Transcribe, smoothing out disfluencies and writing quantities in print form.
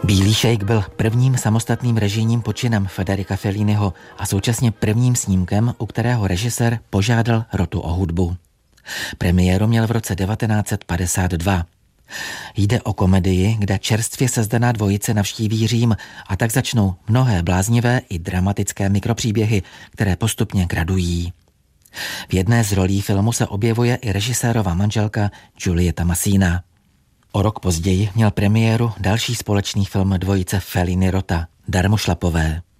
Bílý šejk byl prvním samostatným režijním počinem Federica Felliniho a současně prvním snímkem, u kterého režisér požádal rotu o hudbu. Premiéru měl v roce 1952. Jde o komedii, kde čerstvě sezdaná dvojice navštíví Řím a tak začnou mnohé bláznivé i dramatické mikropříběhy, které postupně gradují. V jedné z rolí filmu se objevuje i režisérova manželka Giulietta Masina. O rok později měl premiéru další společný film dvojice Fellini-Rota, Darmošlapové.